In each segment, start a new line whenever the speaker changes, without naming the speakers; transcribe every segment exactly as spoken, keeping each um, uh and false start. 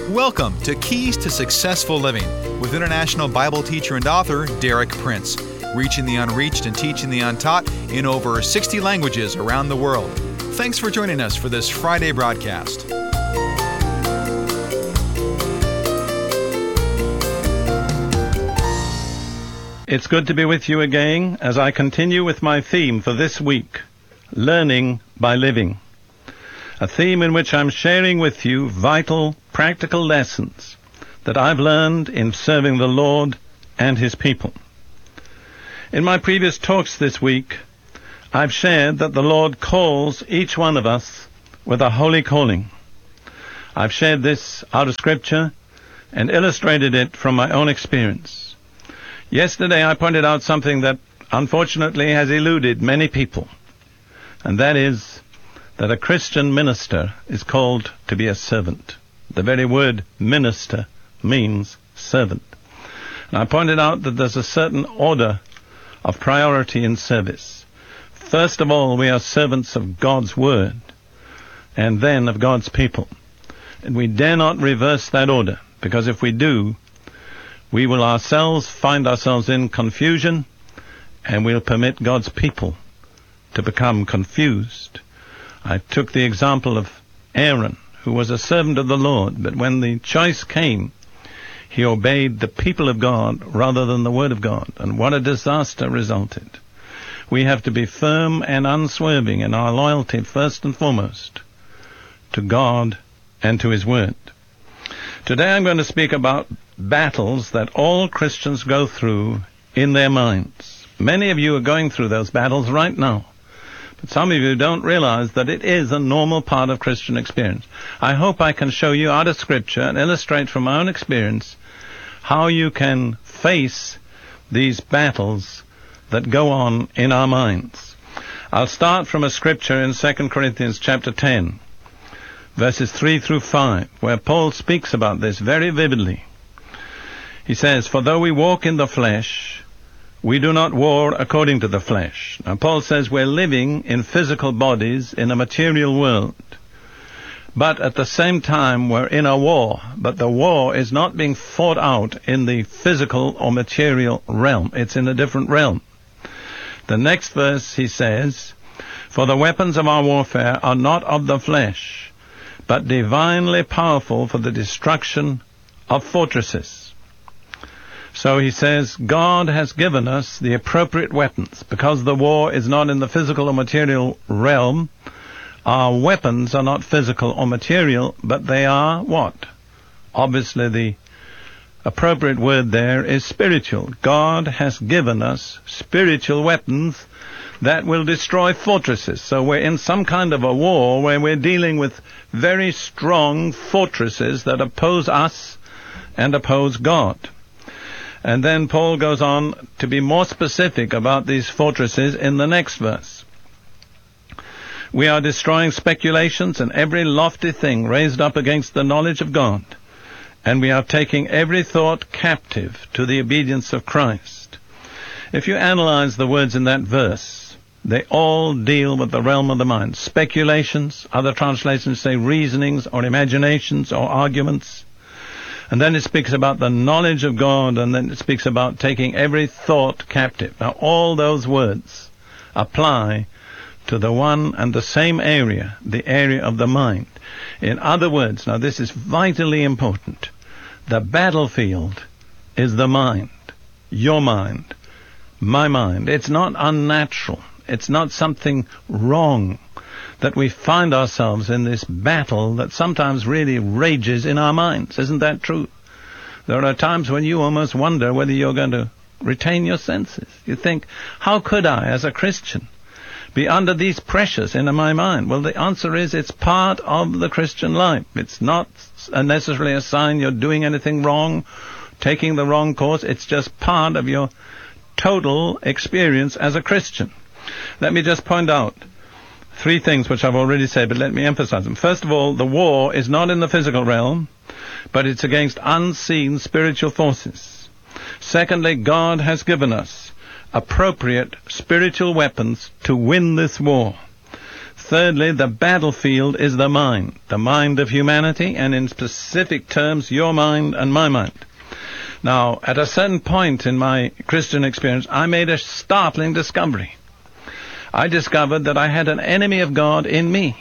Welcome to Keys to Successful Living with international Bible teacher and author Derek Prince, reaching the unreached and teaching the untaught in over sixty languages around the world. Thanks for joining us for this Friday broadcast.
It's good to be with you again as I continue with my theme for this week, Learning by Living. A theme in which I'm sharing with you vital, practical lessons that I've learned in serving the Lord and His people. In my previous talks this week, I've shared that the Lord calls each one of us with a holy calling. I've shared this out of Scripture and illustrated it from my own experience. Yesterday I pointed out something that unfortunately has eluded many people, and that is that a Christian minister is called to be a servant. The very word minister means servant. And I pointed out that there's a certain order of priority in service. First of all, we are servants of God's Word, and then of God's people. And we dare not reverse that order, because if we do, we will ourselves find ourselves in confusion, and we'll permit God's people to become confused. I took the example of Aaron, who was a servant of the Lord, but when the choice came, he obeyed the people of God rather than the Word of God, and what a disaster resulted. We have to be firm and unswerving in our loyalty, first and foremost, to God and to His Word. Today I'm going to speak about battles that all Christians go through in their minds. Many of you are going through those battles right now. But some of you don't realize that it is a normal part of Christian experience. I hope I can show you out of Scripture and illustrate from my own experience how you can face these battles that go on in our minds. I'll start from a scripture in Second Corinthians chapter ten, verses three through five, where Paul speaks about this very vividly. He says, "For though we walk in the flesh, we do not war according to the flesh." Now, Paul says we're living in physical bodies in a material world. But at the same time, we're in a war. But the war is not being fought out in the physical or material realm. It's in a different realm. The next verse, he says, "For the weapons of our warfare are not of the flesh, but divinely powerful for the destruction of fortresses." So he says, God has given us the appropriate weapons. Because the war is not in the physical or material realm, our weapons are not physical or material, but they are what? Obviously the appropriate word there is spiritual. God has given us spiritual weapons that will destroy fortresses. So we're in some kind of a war where we're dealing with very strong fortresses that oppose us and oppose God. And then Paul goes on to be more specific about these fortresses in the next verse. "We are destroying speculations and every lofty thing raised up against the knowledge of God, and we are taking every thought captive to the obedience of Christ." If you analyze the words in that verse, they all deal with the realm of the mind. Speculations, other translations say reasonings or imaginations or arguments. And then it speaks about the knowledge of God, and then it speaks about taking every thought captive. Now, all those words apply to the one and the same area, the area of the mind. In other words, now this is vitally important, the battlefield is the mind, your mind, my mind. It's not unnatural. It's not something wrong that we find ourselves in this battle that sometimes really rages in our minds. Isn't that true? There are times when you almost wonder whether you're going to retain your senses. You think, how could I, as a Christian, be under these pressures in my mind? Well, the answer is it's part of the Christian life. It's not necessarily a sign you're doing anything wrong, taking the wrong course. It's just part of your total experience as a Christian. Let me just point out three things which I've already said, but let me emphasize them. First of all, the war is not in the physical realm, but it's against unseen spiritual forces. Secondly, God has given us appropriate spiritual weapons to win this war. Thirdly, the battlefield is the mind, the mind of humanity, and in specific terms, your mind and my mind. Now, at a certain point in my Christian experience, I made a startling discovery. I discovered that I had an enemy of God in me.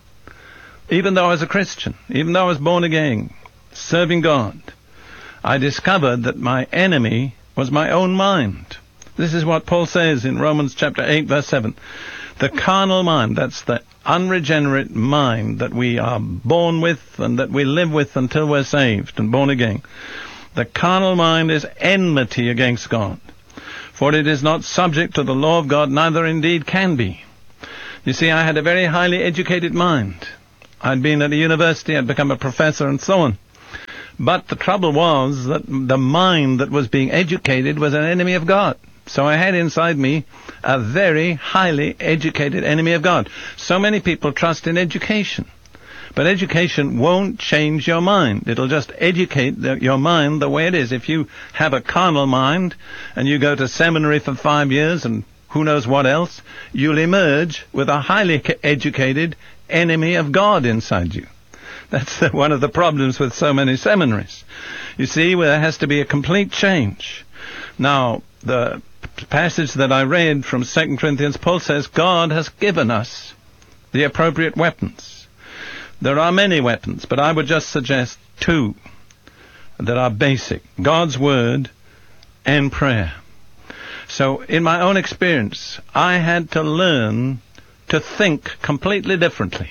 Even though I was a Christian, even though I was born again, serving God, I discovered that my enemy was my own mind. This is what Paul says in Romans chapter eight, verse seven. The carnal mind, that's the unregenerate mind that we are born with and that we live with until we're saved and born again. The carnal mind is enmity against God, for it is not subject to the law of God, neither indeed can be. You see, I had a very highly educated mind. I'd been at a university, I'd become a professor, and so on. But the trouble was that the mind that was being educated was an enemy of God. So I had inside me a very highly educated enemy of God. So many people trust in education. But education won't change your mind. It'll just educate the, your mind the way it is. If you have a carnal mind and you go to seminary for five years and who knows what else, you'll emerge with a highly educated enemy of God inside you. That's the, one of the problems with so many seminaries. You see, there has to be a complete change. Now, the passage that I read from Second Corinthians, Paul says, God has given us the appropriate weapons. There are many weapons, but I would just suggest two that are basic: God's Word and prayer. So, in my own experience, I had to learn to think completely differently.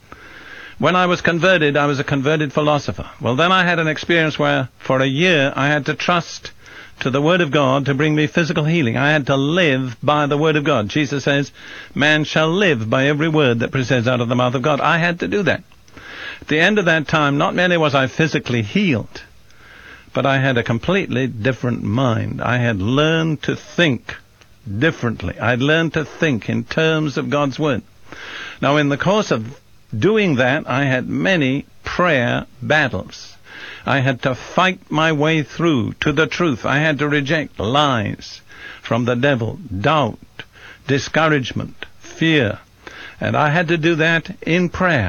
When I was converted, I was a converted philosopher. Well, then I had an experience where, for a year, I had to trust to the Word of God to bring me physical healing. I had to live by the Word of God. Jesus says, man shall live by every word that proceeds out of the mouth of God. I had to do that. At the end of that time, not merely was I physically healed, but I had a completely different mind. I had learned to think differently. I had learned to think in terms of God's Word. Now, in the course of doing that, I had many prayer battles. I had to fight my way through to the truth. I had to reject lies from the devil, doubt, discouragement, fear. And I had to do that in prayer.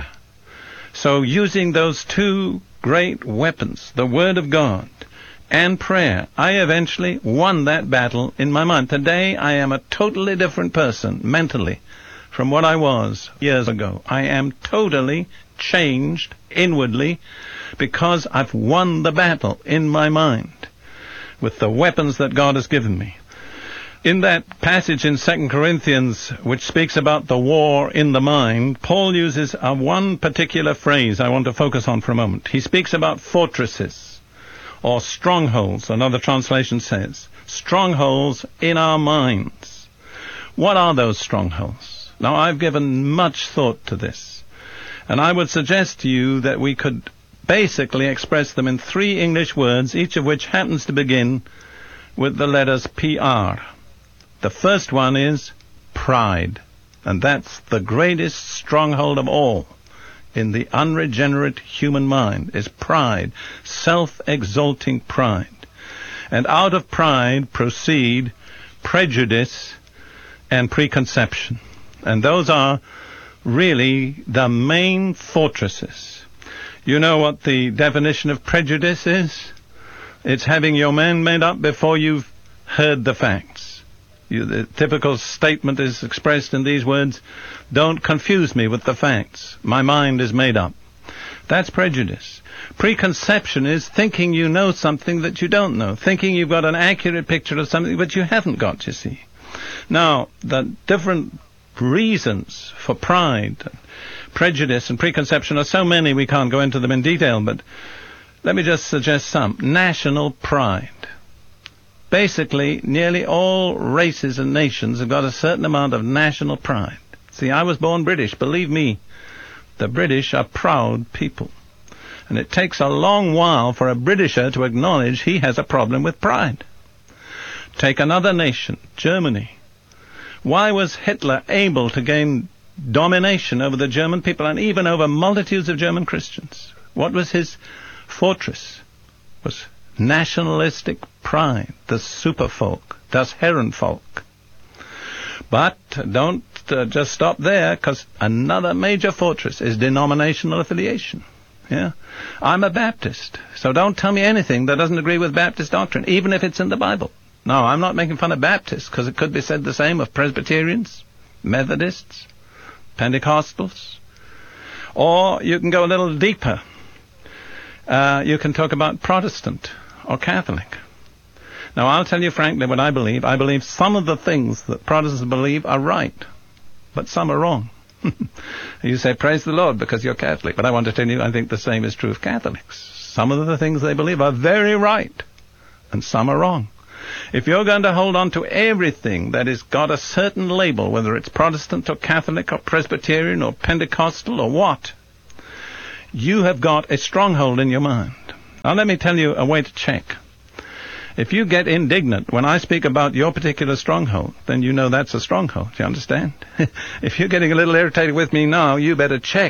So using those two great weapons, the Word of God and prayer, I eventually won that battle in my mind. Today I am a totally different person mentally from what I was years ago. I am totally changed inwardly because I've won the battle in my mind with the weapons that God has given me. In that passage in Second Corinthians, which speaks about the war in the mind, Paul uses a one particular phrase I want to focus on for a moment. He speaks about fortresses, or strongholds, another translation says. Strongholds in our minds. What are those strongholds? Now, I've given much thought to this, and I would suggest to you that we could basically express them in three English words, each of which happens to begin with the letters P R. The first one is pride, and that's the greatest stronghold of all in the unregenerate human mind, is pride, self-exalting pride. And out of pride proceed prejudice and preconception. And those are really the main fortresses. You know what the definition of prejudice is? It's having your mind made up before you've heard the facts. You, the typical statement is expressed in these words: don't confuse me with the facts. My mind is made up. That's prejudice. Preconception is thinking you know something that you don't know, thinking you've got an accurate picture of something but you haven't got, you see. Now, the different reasons for pride, prejudice, and preconception are so many we can't go into them in detail, but let me just suggest some. National pride. Basically, nearly all races and nations have got a certain amount of national pride. See, I was born British. Believe me, the British are proud people. And it takes a long while for a Britisher to acknowledge he has a problem with pride. Take another nation, Germany. Why was Hitler able to gain domination over the German people and even over multitudes of German Christians? What was his fortress? It was nationalistic pride, the superfolk, das Herrenvolk. But don't just uh, just stop there, because another major fortress is denominational affiliation. Yeah, I'm a Baptist, so don't tell me anything that doesn't agree with Baptist doctrine, even if it's in the Bible. No, I'm not making fun of Baptists, because it could be said the same of Presbyterians, Methodists, Pentecostals. Or you can go a little deeper. Uh, you can talk about Protestant or Catholic. Now, I'll tell you frankly what I believe. I believe some of the things that Protestants believe are right, but some are wrong. You say, praise the Lord, because you're Catholic. But I want to tell you, I think the same is true of Catholics. Some of the things they believe are very right, and some are wrong. If you're going to hold on to everything that has got a certain label, whether it's Protestant or Catholic or Presbyterian or Pentecostal or what, you have got a stronghold in your mind. Now let me tell you a way to check. If you get indignant when I speak about your particular stronghold, then you know that's a stronghold. Do you understand? If you're getting a little irritated with me now, you better check